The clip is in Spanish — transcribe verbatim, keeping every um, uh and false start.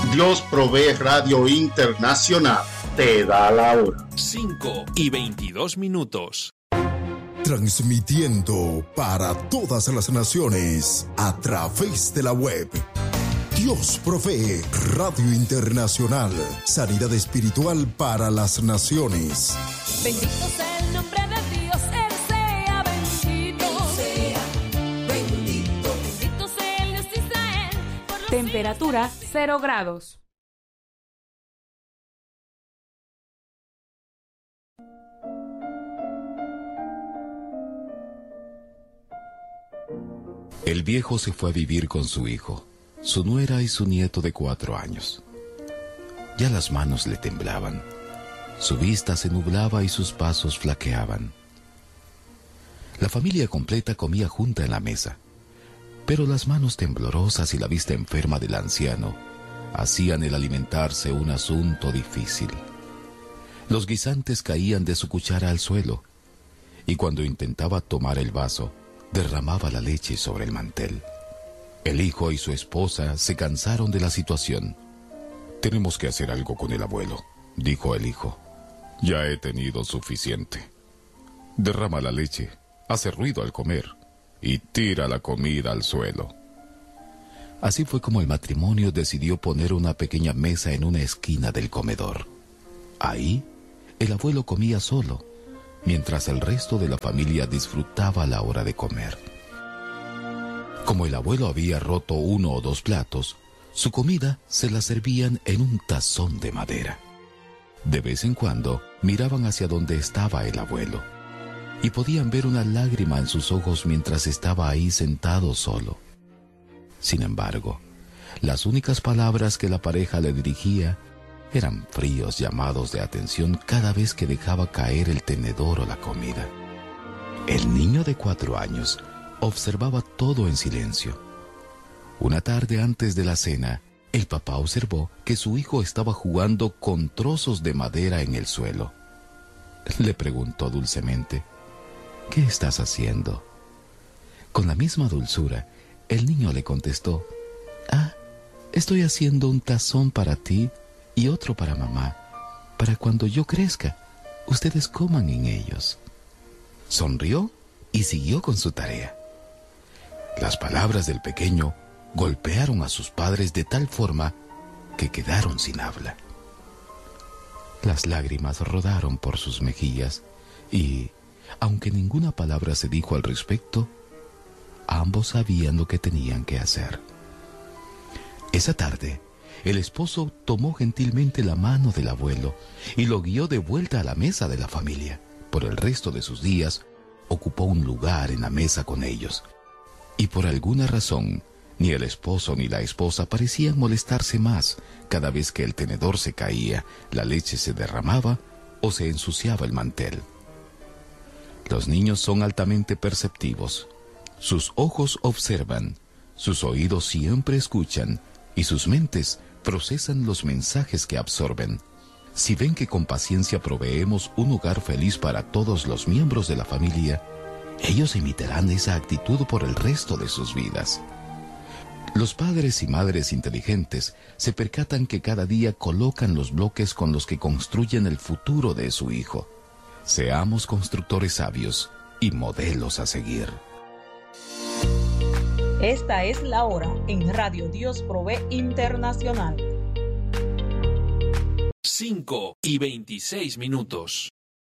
Dios Provee Radio Internacional te da la hora. cinco y veintidós minutos. Transmitiendo para todas las naciones a través de la web. Dios Provee Radio Internacional. Sanidad espiritual para las naciones. Bendito sea el nombre de Dios, Él sea bendito. Sea bendito. Bendito sea el Dios de Israel. Temperatura cero grados. El viejo se fue a vivir con su hijo, su nuera y su nieto de cuatro años. Ya las manos le temblaban, su vista se nublaba y sus pasos flaqueaban. La familia completa comía junta en la mesa, pero las manos temblorosas y la vista enferma del anciano hacían el alimentarse un asunto difícil. Los guisantes caían de su cuchara al suelo, y cuando intentaba tomar el vaso, derramaba la leche sobre el mantel. El hijo y su esposa se cansaron de la situación. «Tenemos que hacer algo con el abuelo», dijo el hijo. «Ya he tenido suficiente. Derrama la leche, hace ruido al comer y tira la comida al suelo». Así fue como el matrimonio decidió poner una pequeña mesa en una esquina del comedor. Ahí, el abuelo comía solo, mientras el resto de la familia disfrutaba la hora de comer. Como el abuelo había roto uno o dos platos, su comida se la servían en un tazón de madera. De vez en cuando miraban hacia donde estaba el abuelo, y podían ver una lágrima en sus ojos mientras estaba ahí sentado solo. Sin embargo, las únicas palabras que la pareja le dirigía eran fríos llamados de atención cada vez que dejaba caer el tenedor o la comida. El niño de cuatro años observaba todo en silencio. Una tarde antes de la cena, el papá observó que su hijo estaba jugando con trozos de madera en el suelo. Le preguntó dulcemente, «¿Qué estás haciendo?». Con la misma dulzura, el niño le contestó, «Ah, estoy haciendo un tazón para ti y otro para mamá, para cuando yo crezca, ustedes coman en ellos». Sonrió y siguió con su tarea. Las palabras del pequeño golpearon a sus padres de tal forma que quedaron sin habla. Las lágrimas rodaron por sus mejillas y, aunque ninguna palabra se dijo al respecto, ambos sabían lo que tenían que hacer. Esa tarde, el esposo tomó gentilmente la mano del abuelo y lo guió de vuelta a la mesa de la familia. Por el resto de sus días, ocupó un lugar en la mesa con ellos. Y por alguna razón, ni el esposo ni la esposa parecían molestarse más cada vez que el tenedor se caía, la leche se derramaba o se ensuciaba el mantel. Los niños son altamente perceptivos. Sus ojos observan, sus oídos siempre escuchan y sus mentes procesan los mensajes que absorben. Si ven que con paciencia proveemos un hogar feliz para todos los miembros de la familia, ellos imitarán esa actitud por el resto de sus vidas. Los padres y madres inteligentes se percatan que cada día colocan los bloques con los que construyen el futuro de su hijo. Seamos constructores sabios y modelos a seguir. Esta es la hora en Radio Dios Provee Internacional. cinco y veintiséis minutos.